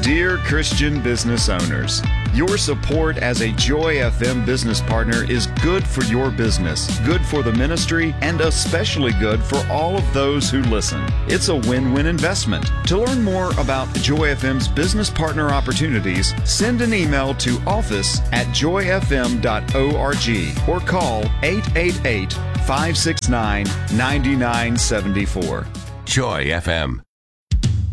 Dear Christian business owners, your support as a Joy FM business partner is good for your business, good for the ministry, and especially good for all of those who listen. It's a win-win investment. To learn more about Joy FM's business partner opportunities, send an email to office@joyfm.org or call 888-569-9974. Joy FM.